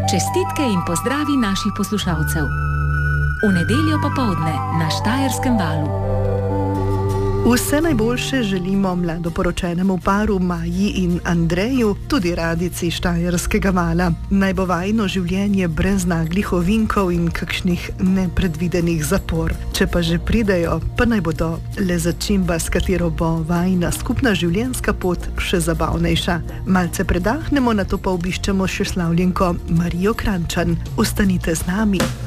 Čestitke in pozdravi naših poslušalcev. V nedeljo popoldne na Štajerskem valu. Vse najboljše želimo mladoporočenemu paru Maji in Andreju, tudi radici Štajerskega vala. Naj bo vajino življenje brez naglih ovinkov in kakšnih nepredvidenih zapor. Če pa že pridejo, pa naj bo to le začimba, s katero bo vajina skupna življenjska pot še zabavnejša. Malce predahnemo, nato pa obiščemo še slavljenko Marijo Kranjčan. Ostanite z nami.